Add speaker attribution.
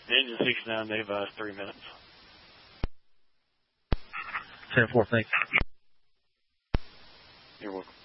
Speaker 1: Engine 69, they advised 3 minutes.
Speaker 2: 10-4, thanks.
Speaker 1: You're welcome.